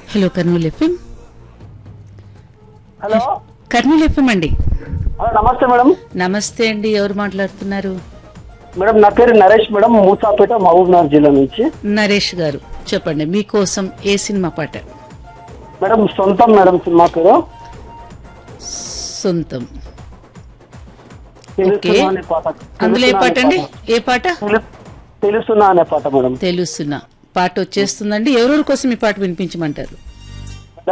Hello Kurnool FM. Hello Kurnool FM అండి. Hello నమస్తే madam. నమస్తే అండి, ఎవరు మాట్లాడుతున్నారు? మేడం నా పేరు నరేష్ మేడం, మూసాపేట మహబూబ్నగర్ జిల్లా నుంచి. నరేష్ గారు చెప్పండి, మీకోసం ఏ సినిమా పాట? మేడం సొంతం మేడం సినిమా పేరు. సొంతం. తెలుసునా అనే పాట. అందులో ఏ పాట అండి? ఏ పాట? తెలుసునా అనే పాట మేడం. తెలుసునా పాట వచ్చేస్తుందండి. ఎవరెవరి కోసం ఈ పాట వినిపించమంటారు?